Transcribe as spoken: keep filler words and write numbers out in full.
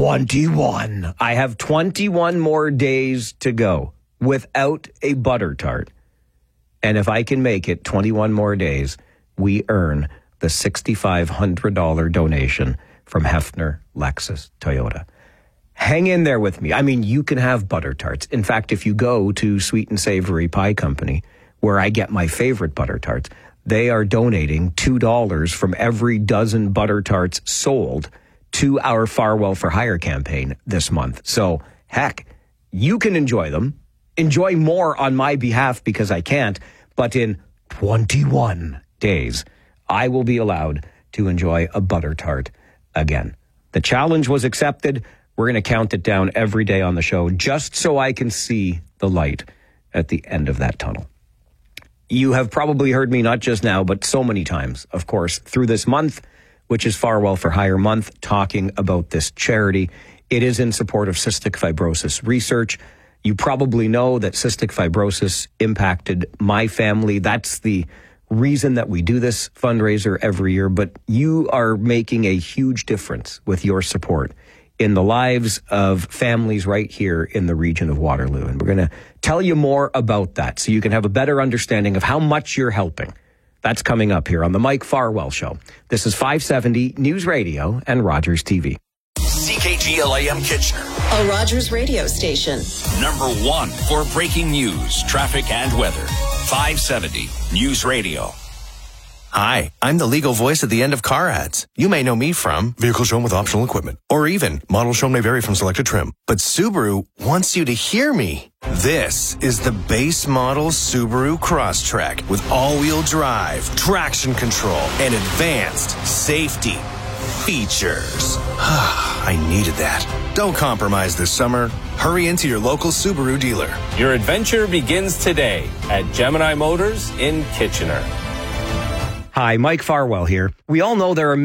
twenty-one. I have twenty-one more days to go without a butter tart. And if I can make it twenty-one more days, we earn the six thousand five hundred dollars donation from Hefner Lexus Toyota. Hang in there with me. I mean, you can have butter tarts. In fact, if you go to Sweet and Savory Pie Company, where I get my favorite butter tarts, they are donating two dollars from every dozen butter tarts sold to our Farwell for Hire campaign this month. So, heck, you can enjoy them. Enjoy more on my behalf because I can't. But in twenty-one days, I will be allowed to enjoy a butter tart again. The challenge was accepted. We're going to count it down every day on the show just so I can see the light at the end of that tunnel. You have probably heard me not just now, but so many times, of course, through this month, which is Farwell for Hire month, talking about this charity. It is in support of cystic fibrosis research. You probably know that cystic fibrosis impacted my family. That's the reason that we do this fundraiser every year, but you are making a huge difference with your support in the lives of families right here in the region of Waterloo. And we're going to tell you more about that so you can have a better understanding of how much you're helping. That's coming up here on the Mike Farwell Show. This is five seventy News Radio and Rogers T V. C K G L A M Kitchener, a Rogers radio station. Number one for breaking news, traffic, and weather. five seventy News Radio. Hi, I'm the legal voice at the end of car ads. You may know me from vehicle shown with optional equipment, or even model shown may vary from selected trim. But Subaru wants you to hear me. This is the base model Subaru Crosstrek with all-wheel drive, traction control, and advanced safety features. I needed that. Don't compromise this summer. Hurry into your local Subaru dealer. Your adventure begins today at Gemini Motors in Kitchener. Hi, Mike Farwell here. We all know there are